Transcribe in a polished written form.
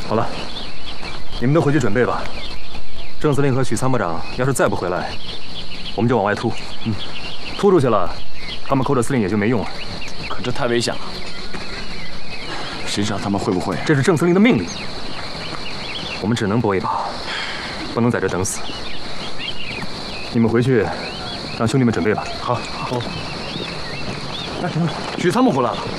好了，你们都回去准备吧。郑司令和许参谋长要是再不回来，我们就往外突。突出去了，他们扣着司令也就没用了。 可这太危险了，谁知道他们会不会？ 这是郑司令的命令，我们只能搏一把，不能在这等死。你们回去，让兄弟们准备吧。好。哎，许参谋回来了。